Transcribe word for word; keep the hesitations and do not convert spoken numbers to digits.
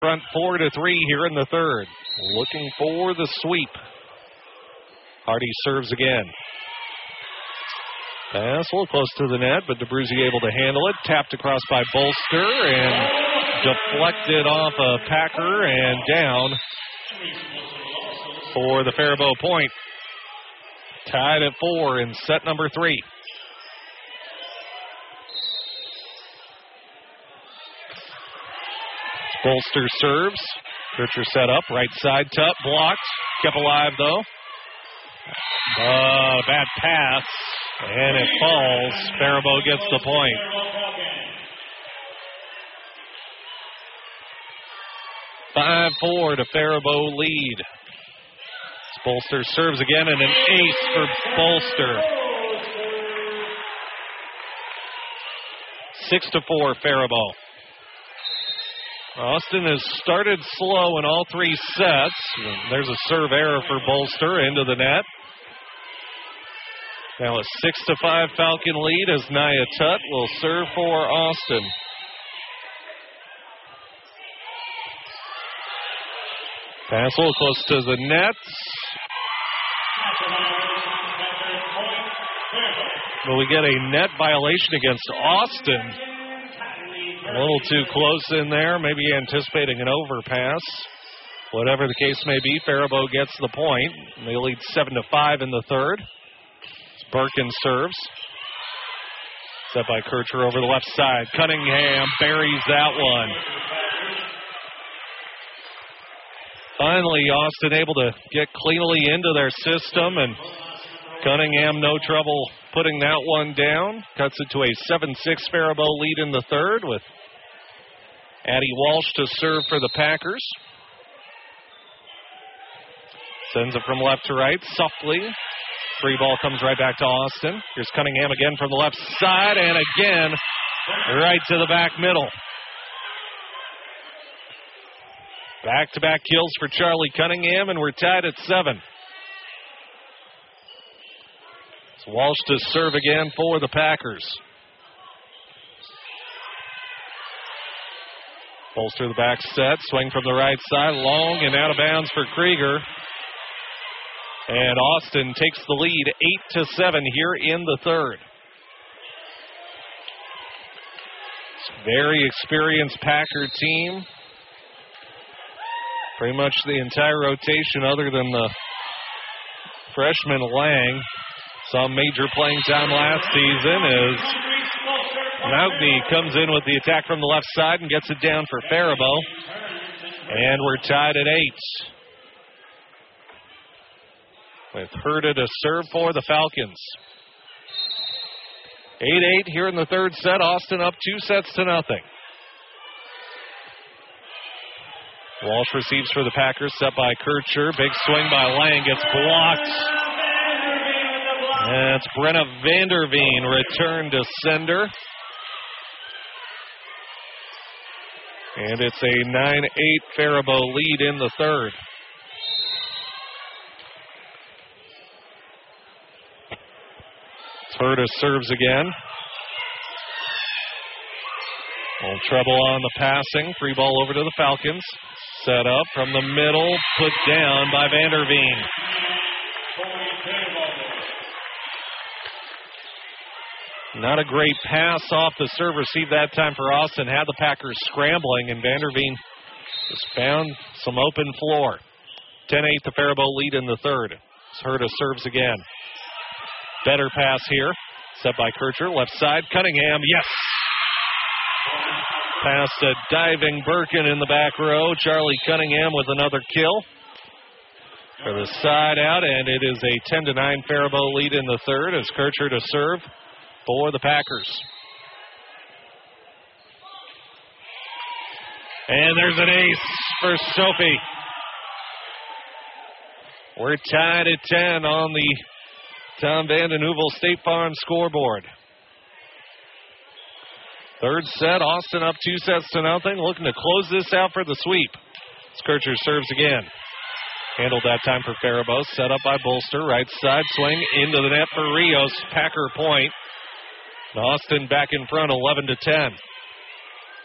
front four to three here in the third. Looking for the sweep. Hardy serves again. Pass a little close to the net, but DeBruzzi able to handle it. Tapped across by Bolster and deflected off a Packer and down for the Faribault point. Tied at four in set number three. Bolster serves. Kircher set up. Right side tap. Blocked. Kept alive though. Uh, bad pass. And it falls. Faribault gets the point. five four to Faribault lead. Bolster serves again and an ace for Bolster. six to four Faribault. Austin has started slow in all three sets. There's a serve error for Bolster into the net. Now a six to five Falcon lead as Nia Tutt will serve for Austin. Pass a little close to the net. But we get a net violation against Austin. A little too close in there, maybe anticipating an overpass. Whatever the case may be, Faribault gets the point. They lead seven to five in the third. Birkin serves. Set by Kircher over the left side. Cunningham buries that one. Finally, Austin able to get cleanly into their system, and Cunningham no trouble putting that one down. Cuts it to a seven six Faribault lead in the third with Addie Walsh to serve for the Packers. Sends it from left to right softly. Free ball comes right back to Austin. Here's Cunningham again from the left side, and again right to the back middle. Back-to-back kills for Charlie Cunningham, and we're tied at seven. It's Walsh to serve again for the Packers. Bolster the back set, swing from the right side, long and out of bounds for Krieger. And Austin takes the lead eight to seven here in the third. Very experienced Packer team. Pretty much the entire rotation other than the freshman Lang. Saw major playing time last season as Mauchny comes in with the attack from the left side and gets it down for Faribault. And we're tied at eight. With Herta to serve for the Falcons. eight eight here in the third set. Austin up two sets to nothing. Walsh receives for the Packers, set by Kircher. Big swing by Lang, gets blocked. And it's Brenna Vanderveen return to sender. And it's a nine eight Faribault lead in the third. Herta serves again. A little trouble on the passing. Free ball over to the Falcons. Set up from the middle, put down by Vanderveen. Not a great pass off the serve received that time for Austin. Had the Packers scrambling, and Vanderveen just found some open floor. ten eight the Faribault lead in the third. Herta serves again. Better pass here. Set by Kircher. Left side. Cunningham. Yes. Past a diving Birkin in the back row. Charlie Cunningham with another kill. For the side out. And it is a ten to nine Faribault lead in the third as Kircher to serve for the Packers. And there's an ace for Sophie. We're tied at ten on the Tom Vanden Heuvel State Farm scoreboard. Third set, Austin up two sets to nothing, looking to close this out for the sweep. Kircher serves again. Handled that time for Faribault, set up by Bolster, right side swing into the net for Rios. Packer point. Austin back in front, eleven to ten.